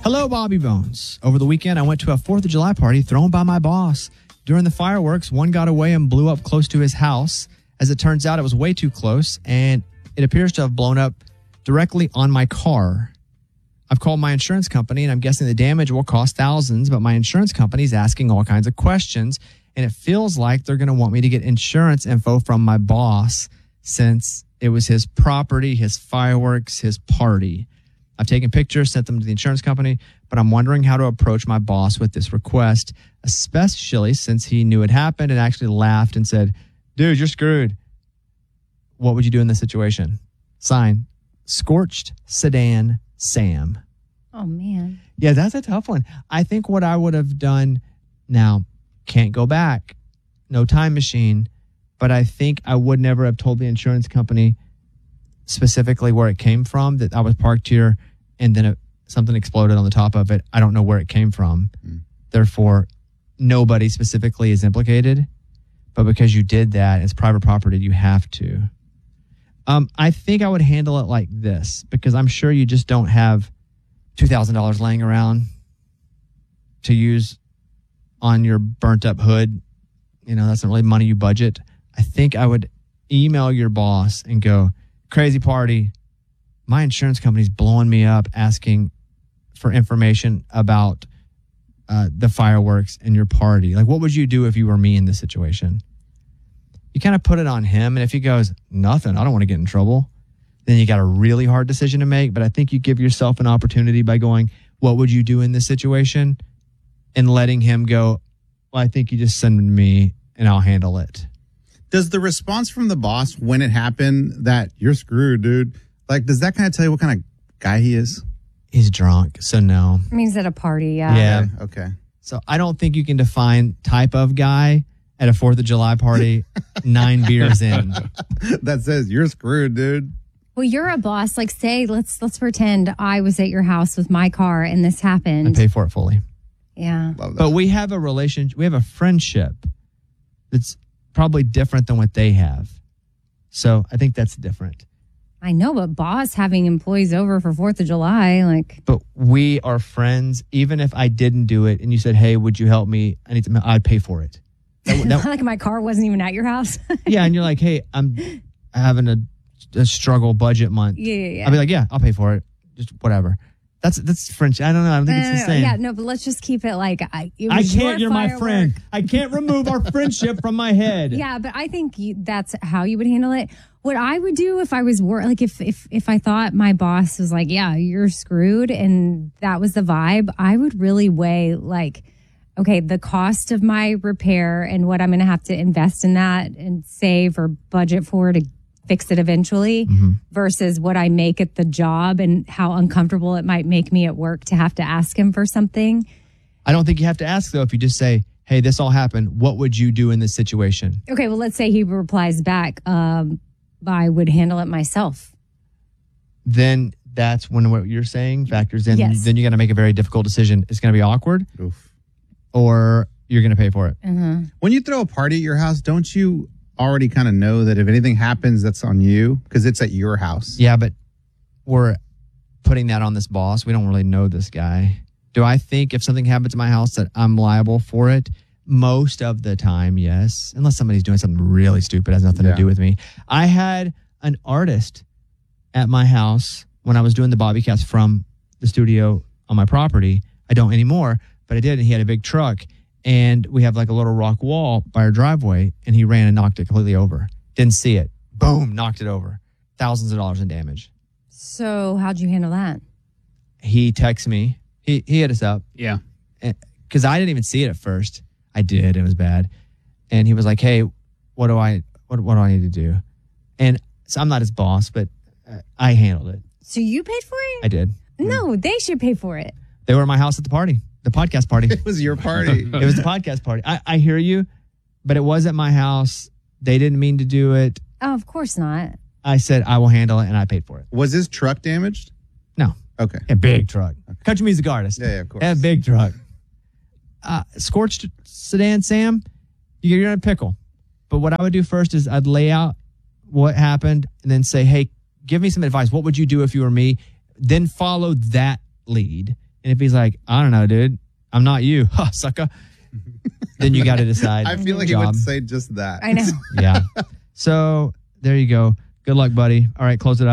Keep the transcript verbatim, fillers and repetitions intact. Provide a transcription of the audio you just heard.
Hello, Bobby Bones. Over the weekend, I went to a fourth of July party thrown by my boss. During the fireworks, one got away and blew up close to his house. As it turns out, it was way too close, and it appears to have blown up directly on my car. I've called my insurance company, and I'm guessing the damage will cost thousands, but my insurance company is asking all kinds of questions, and it feels like they're going to want me to get insurance info from my boss since it was his property, his fireworks, his party. I've taken pictures, sent them to the insurance company, but I'm wondering how to approach my boss with this request, especially since he knew it happened and actually laughed and said, dude, you're screwed. What would you do in this situation? Sign, Scorched Sedan Sam. Oh, man. Yeah, that's a tough one. I think what I would have done now, can't go back, no time machine, but I think I would never have told the insurance company specifically where it came from, that I was parked here and then it, something exploded on the top of it. I don't know where it came from. Mm. Therefore, nobody specifically is implicated. But because you did that, it's private property, you have to. Um, I think I would handle it like this, because I'm sure you just don't have two thousand dollars laying around to use on your burnt up hood. You know, that's not really money you budget. I think I would email your boss and go, crazy party. My insurance company's blowing me up asking for information about uh, the fireworks and your party. Like, what would you do if you were me in this situation? You kind of put it on him. And if he goes, nothing, I don't want to get in trouble, then you got a really hard decision to make. But I think you give yourself an opportunity by going, what would you do in this situation? And letting him go, well, I think you just send me and I'll handle it. Does the response from the boss when it happened that you're screwed, dude, like, does that kind of tell you what kind of guy he is? He's drunk, so no. I mean, he's at a party, yeah. Yeah. Okay. okay. So I don't think you can define type of guy at a fourth of July party nine beers in. That says you're screwed, dude. Well, you're a boss. Like, say, let's let's pretend I was at your house with my car and this happened. I pay for it fully. Yeah. Love that. But we have a relationship, we have a friendship that's probably different than what they have. So I think that's different. I know, but boss having employees over for fourth of July, like. But we are friends. Even if I didn't do it and you said, hey, would you help me? I need to, I'd pay for it. That, that, like my car wasn't even at your house. Yeah. And you're like, hey, I'm having a, a struggle budget month. Yeah, yeah, yeah. I'll be like, yeah, I'll pay for it. Just whatever. That's that's French. I don't know. I don't think no, it's no, the same. Yeah, no, but let's just keep it like I. It I was can't. your You're my firework. friend. I can't remove our friendship from my head. Yeah, but I think you, that's how you would handle it. What I would do if I was wor- like if if if I thought my boss was like, yeah, you're screwed, and that was the vibe, I would really weigh like, okay, the cost of my repair and what I'm going to have to invest in that and save or budget for to fix it eventually, mm-hmm. versus what I make at the job and how uncomfortable it might make me at work to have to ask him for something. I don't think you have to ask, though, if you just say, hey, this all happened. What would you do in this situation? Okay, well, let's say he replies back, um, I would handle it myself. Then that's when what you're saying factors in. Yes. Then you got to make a very difficult decision. It's going to be awkward. Oof. Or you're going to pay for it. Uh-huh. When you throw a party at your house, don't you already kind of know that if anything happens, that's on you because it's at your house? Yeah, but we're putting that on this boss. We don't really know this guy. Do I think if something happens at my house that I'm liable for it? Most of the time, yes. Unless somebody's doing something really stupid, has nothing yeah. to do with me. I had an artist at my house when I was doing the Bobbycast from the studio on my property. I don't anymore, but I did. And he had a big truck. And we have like a little rock wall by our driveway, and he ran and knocked it completely over. Didn't see it. Boom, knocked it over. Thousands of dollars in damage. So how'd you handle that? He texted me. He he hit us up. Yeah. Because I didn't even see it at first. I did. It was bad. And he was like, hey, what do I what, what do I need to do? And so I'm not his boss, but uh, I handled it. So you paid for it? I did. No, they should pay for it. They were at my house at the party. The podcast party. It was your party. It was the podcast party. I, I hear you, but it was at my house. They didn't mean to do it. Oh, of course not. I said, I will handle it, and I paid for it. Was his truck damaged? No. Okay. A big truck. Okay. Country music artist. Yeah, yeah, of course. A big truck. Uh, Scorched Sedan Sam, you're in a pickle. But what I would do first is I'd lay out what happened and then say, hey, give me some advice. What would you do if you were me? Then follow that lead And if he's like, I don't know, dude, I'm not you, huh, sucker. Then you got to decide. I feel like job. he would say just that. I know. Yeah. So there you go. Good luck, buddy. All right, close it out.